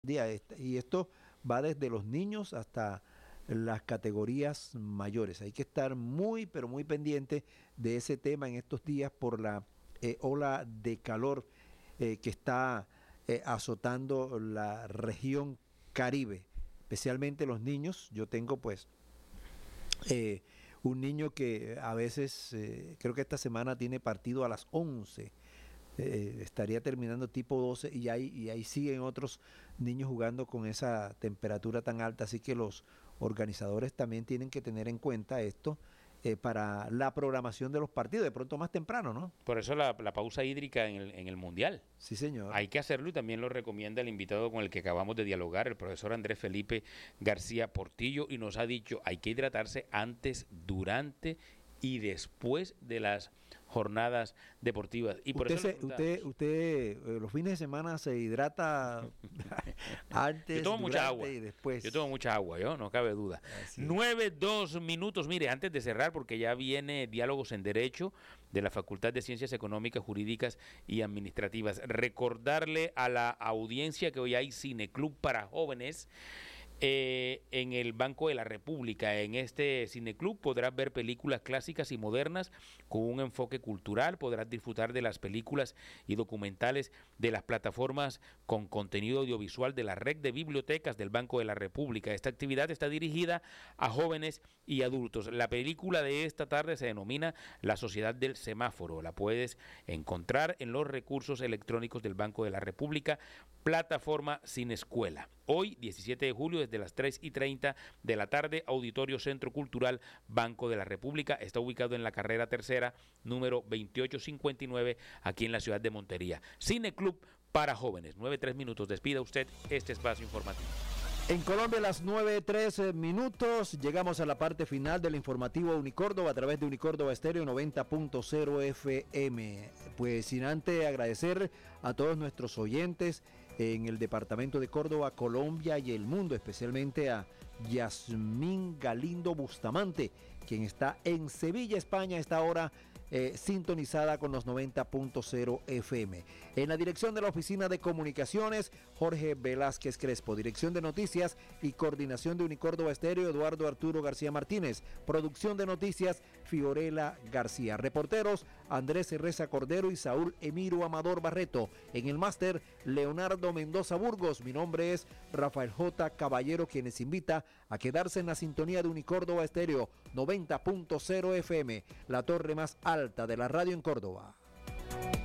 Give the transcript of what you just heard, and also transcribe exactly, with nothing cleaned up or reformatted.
día. Este- Y esto va desde los niños hasta las categorías mayores. Hay que estar muy, pero muy pendiente de ese tema en estos días por la eh, ola de calor eh, que está eh, azotando la región Caribe, especialmente los niños. Yo tengo pues eh, un niño que a veces, eh, creo que esta semana tiene partido a las once, eh, estaría terminando tipo doce y ahí, y ahí siguen otros niños jugando con esa temperatura tan alta, así que los organizadores también tienen que tener en cuenta esto eh, para la programación de los partidos, de pronto más temprano, ¿no? Por eso la, la pausa hídrica en el, en el Mundial. Sí, señor. Hay que hacerlo y también lo recomienda el invitado con el que acabamos de dialogar, el profesor Andrés Felipe García Portillo, y nos ha dicho, hay que hidratarse antes, durante y después de las jornadas deportivas. Y por Usted, eso le se, usted, usted eh, los fines de semana se hidrata Yo antes, tomo mucha agua. durante y después. Yo tomo mucha agua, yo, no cabe duda. Así es. Nueve, dos minutos. Mire, antes de cerrar, porque ya viene Diálogos en Derecho de la Facultad de Ciencias Económicas, Jurídicas y Administrativas. Recordarle a la audiencia que hoy hay Cineclub para jóvenes eh, en el Banco de la República. En este cineclub podrás ver películas clásicas y modernas con un enfoque cultural, podrás disfrutar de las películas y documentales de las plataformas con contenido audiovisual de la red de bibliotecas del Banco de la República. Esta actividad está dirigida a jóvenes y adultos. La película de esta tarde se denomina La Sociedad del Semáforo. La puedes encontrar en los recursos electrónicos del Banco de la República, plataforma Sin Escuela. Hoy, diecisiete de julio, desde las tres y treinta de la tarde, Auditorio Centro Cultural Banco de la República. Está ubicado en la carrera tercera, número veintiocho cincuenta y nueve, aquí en la ciudad de Montería. Cineclub para jóvenes. Nueve, tres minutos. Despida usted este espacio informativo. En Colombia a las nueve trece minutos, llegamos a la parte final del informativo Unicórdoba a través de Unicórdoba Estéreo noventa punto cero F M. Pues sin antes agradecer a todos nuestros oyentes en el departamento de Córdoba, Colombia y el mundo, especialmente a Yasmín Galindo Bustamante, quien está en Sevilla, España, a esta hora eh, sintonizada con los noventa punto cero F M. En la dirección de la Oficina de Comunicaciones, Jorge Velázquez Crespo. Dirección de Noticias y Coordinación de Unicórdoba Estéreo, Eduardo Arturo García Martínez. Producción de Noticias, Fiorella García. Reporteros, Andrés Reza Cordero y Saúl Emiro Amador Barreto. En el máster, Leonardo Mendoza Burgos. Mi nombre es Rafael J. Caballero, quien les invita a quedarse en la sintonía de Unicórdoba Estéreo noventa punto cero F M, la torre más alta de la radio en Córdoba.